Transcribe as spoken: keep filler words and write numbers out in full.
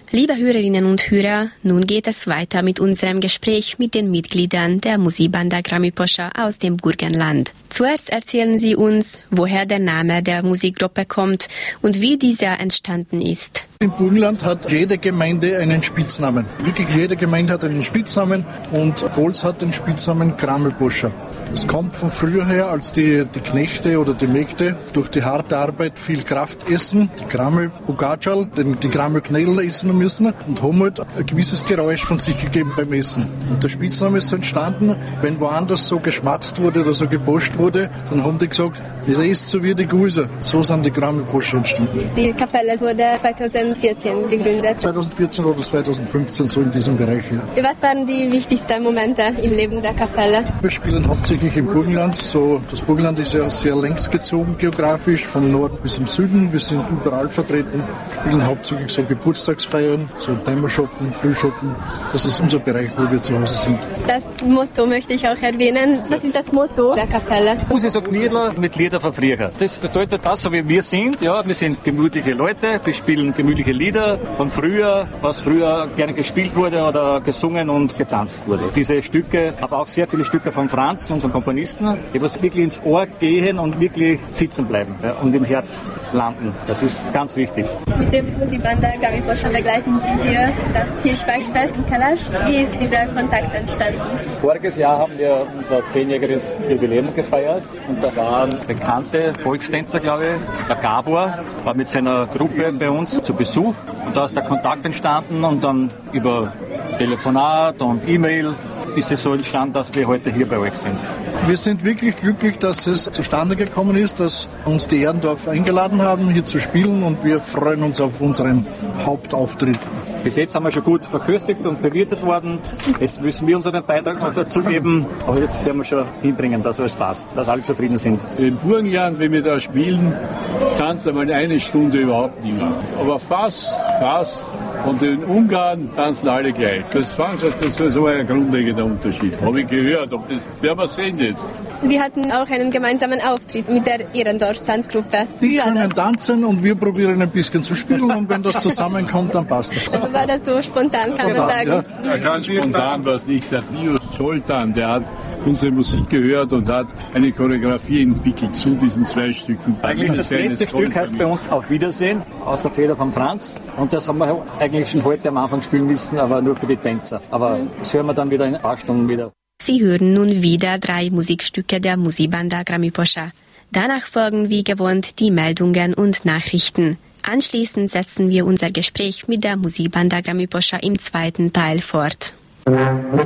Liebe Hörerinnen und Hörer, nun geht es weiter mit unserem Gespräch mit den Mitgliedern der Musikbanda Grammy-Posha aus dem Burgenland. Zuerst erzählen sie uns, woher der Name der Musikgruppe kommt und wie dieser entstanden ist. Im Burgenland hat jede Gemeinde einen Spitznamen. Wirklich jede Gemeinde hat einen Spitznamen und Golz hat den Spitznamen Grammy-Posha. Es kommt von früher her, als die, die Knechte oder die Mägde durch die harte Arbeit viel Kraft essen, die Grammel Bugaccal, die Grammel Knädel essen müssen und haben halt ein gewisses Geräusch von sich gegeben beim Essen. Und der Spitzname ist so entstanden, wenn woanders so geschmatzt wurde oder so geposcht wurde, dann haben die gesagt, das isst so wie die Guse. So sind die Grammy-Posha entstanden. Die Kapelle wurde zweitausendvierzehn gegründet. zweitausendvierzehn oder zweitausendfünfzehn, so in diesem Bereich. Ja. Was waren die wichtigsten Momente im Leben der Kapelle? Wir spielen hauptsächlich im Burgenland. So, das Burgenland ist ja sehr längs gezogen geografisch, vom Norden bis zum Süden. Wir sind überall vertreten, spielen hauptsächlich so Geburtstagsfeiern, so Dämmerschoppen, Frühschoppen. Das ist unser Bereich, wo wir zu Hause sind. Das Motto möchte ich auch erwähnen. Was ist das Motto der Kapelle? Musik so Kniedler mit Lieder von früher. Das bedeutet das, so wie wir sind. Ja, wir sind gemütliche Leute, wir spielen gemütliche Lieder von früher, was früher gerne gespielt wurde oder gesungen und getanzt wurde. Diese Stücke, aber auch sehr viele Stücke von Franz, unserem Komponisten, die was wirklich ins Ohr gehen und wirklich sitzen bleiben, ja, und im Herz landen. Das ist ganz wichtig. Mit dem Musikbanda Grammy-Posha begleiten Sie hier das Kirchbergfest in Kalasch. Wie ist dieser Kontakt entstanden? Voriges Jahr haben wir unser zehnjähriges Jubiläum gefeiert und da waren bekannte Volkstänzer, glaube ich. Der Gabor war mit seiner Gruppe bei uns zu Besuch und da ist der Kontakt entstanden und dann über Telefonat und E-Mail ist es so entstanden, dass wir heute hier bei euch sind. Wir sind wirklich glücklich, dass es zustande gekommen ist, dass uns die Ehrendorf eingeladen haben, hier zu spielen und wir freuen uns auf unseren Hauptauftritt. Bis jetzt haben wir schon gut verköstigt und bewirtet worden. Jetzt müssen wir unseren Beitrag noch dazugeben, aber jetzt werden wir schon hinbringen, dass alles passt, dass alle zufrieden sind. Im Burgenland, wenn wir da spielen, tanzt einmal eine Stunde überhaupt nicht mehr. Aber fast, fast. Und in Ungarn tanzen alle gleich. Das ist so ein grundlegender Unterschied. Habe ich gehört. Ob das werden wir sehen jetzt. Sie hatten auch einen gemeinsamen Auftritt mit der Ehrendorf-Tanzgruppe. Die können tanzen und wir probieren ein bisschen zu spielen und wenn das zusammenkommt, dann passt das. Also war das so spontan, kann man sagen? Ja, ja ganz spontan war es nicht. Der Pius Scholtan, der hat unsere Musik gehört und hat eine Choreografie entwickelt zu diesen zwei Stücken. Eigentlich das letzte Stück heißt bei uns Auf Wiedersehen, aus der Feder von Franz. Und das haben wir eigentlich schon heute am Anfang spielen müssen, aber nur für die Tänzer. Aber das hören wir dann wieder in ein paar Stunden wieder. Sie hören nun wieder drei Musikstücke der Musikbanda Grammy-Posha. Danach folgen wie gewohnt die Meldungen und Nachrichten. Anschließend setzen wir unser Gespräch mit der Musikbanda Grammy-Posha im zweiten Teil fort.